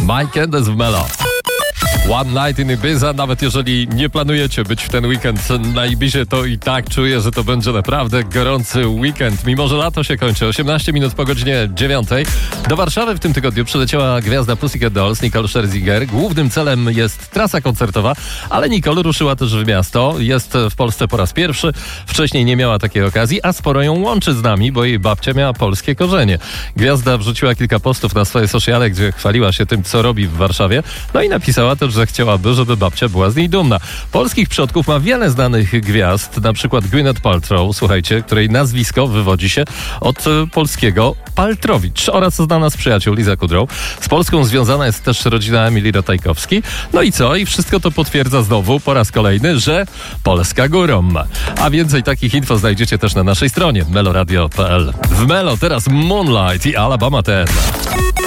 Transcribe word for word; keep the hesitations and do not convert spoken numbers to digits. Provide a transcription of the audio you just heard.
Mike Enders w Melo. One Night in Ibiza, nawet jeżeli nie planujecie być w ten weekend na Ibizie, to i tak czuję, że to będzie naprawdę gorący weekend. Mimo że lato się kończy, osiemnaście minut po godzinie dziewiątej. Do Warszawy w tym tygodniu przyleciała gwiazda Pussycat Dolls, Nicole Scherzinger. Głównym celem jest trasa koncertowa, ale Nicole ruszyła też w miasto. Jest w Polsce po raz pierwszy. Wcześniej nie miała takiej okazji, a sporo ją łączy z nami, bo jej babcia miała polskie korzenie. Gwiazda wrzuciła kilka postów na swoje sociale, gdzie chwaliła się tym, co robi w Warszawie. No i napisała też, że chciałaby, żeby babcia była z niej dumna. Polskich przodków ma wiele znanych gwiazd, na przykład Gwyneth Paltrow, słuchajcie, której nazwisko wywodzi się od polskiego Paltrowicz, oraz znana z przyjaciół Liza Kudrow. Z Polską związana jest też rodzina Emilii Ratajkowskiej. No i co? I wszystko to potwierdza znowu po raz kolejny, że Polska górą. A więcej takich info znajdziecie też na naszej stronie meloradio kropka p l. W Melo teraz Moonlight i Alabama ten.